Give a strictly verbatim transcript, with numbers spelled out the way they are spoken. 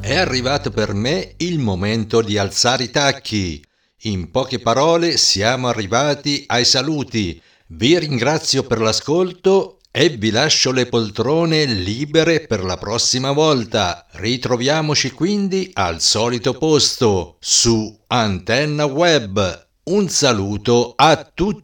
è arrivato per me il momento di alzare i tacchi. In poche parole siamo arrivati ai saluti. Vi ringrazio per l'ascolto e vi lascio le poltrone libere per la prossima volta. Ritroviamoci quindi al solito posto, su Antenna Web. Un saluto a tutti.